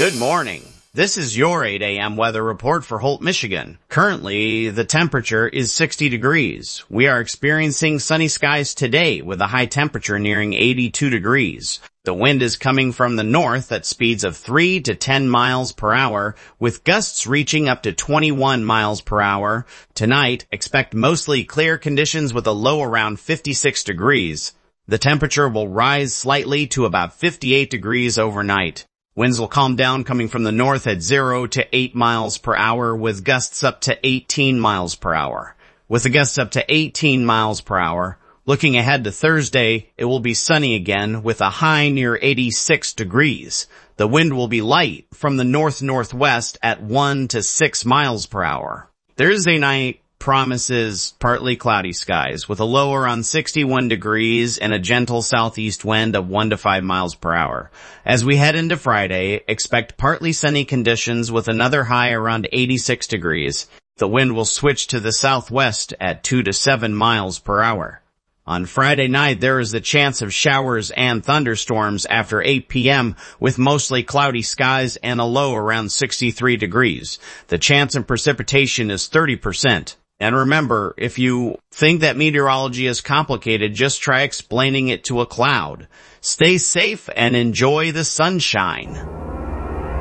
Good morning. This is your 8 a.m. weather report for Holt, Michigan. Currently, the temperature is 60 degrees. We are experiencing sunny skies today with a high temperature nearing 82 degrees. The wind is coming from the north at speeds of 3 to 10 miles per hour, with gusts reaching up to 21 miles per hour. Tonight, expect mostly clear conditions with a low around 56 degrees. The temperature will rise slightly to about 58 degrees overnight. Winds will calm down coming from the north at 0 to 8 miles per hour with gusts up to 18 miles per hour. With the gusts up to 18 miles per hour, looking ahead to Thursday, it will be sunny again with a high near 86 degrees. The wind will be light from the north-northwest at 1 to 6 miles per hour. Thursday night promises partly cloudy skies with a low around 61 degrees and a gentle southeast wind of 1 to 5 miles per hour. As we head into Friday, expect partly sunny conditions with another high around 86 degrees. The wind will switch to the southwest at 2 to 7 miles per hour. On Friday night, there is the chance of showers and thunderstorms after 8 p.m. with mostly cloudy skies and a low around 63 degrees. The chance of precipitation is 30%. And remember, if you think that meteorology is complicated, just try explaining it to a cloud. Stay safe and enjoy the sunshine.